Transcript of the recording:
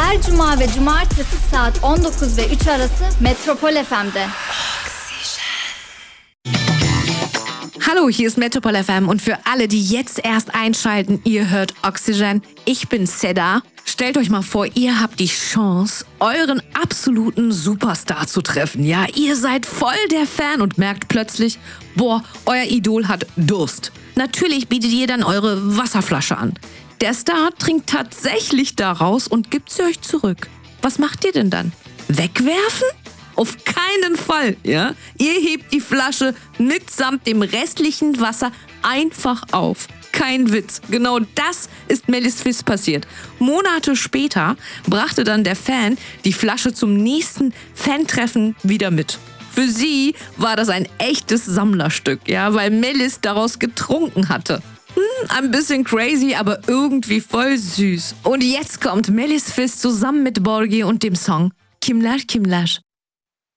Her cuma ve cumartesi saat 19 ve 3 arası Metropol FM'de. Hallo, hier ist Metropol FM und für alle, die jetzt erst einschalten, ihr hört Oxygen. Ich bin Seda. Stellt euch mal vor, ihr habt die Chance, euren absoluten Superstar zu treffen. Ja, ihr seid voll der Fan und merkt plötzlich, boah, euer Idol hat Durst. Natürlich bietet ihr dann eure Wasserflasche an. Der Star trinkt tatsächlich daraus und gibt sie euch zurück. Was macht ihr denn dann? Wegwerfen? Auf keinen Fall, ja? Ihr hebt die Flasche mitsamt dem restlichen Wasser einfach auf. Kein Witz. Genau das ist Melis Fizz passiert. Monate später brachte dann der Fan die Flasche zum nächsten Fantreffen wieder mit. Für sie war das ein echtes Sammlerstück, ja, weil Melis daraus getrunken hatte. Ein bisschen crazy, aber irgendwie voll süß. Und jetzt kommt Melis Fizz zusammen mit Borgi und dem Song Kimler Kimler.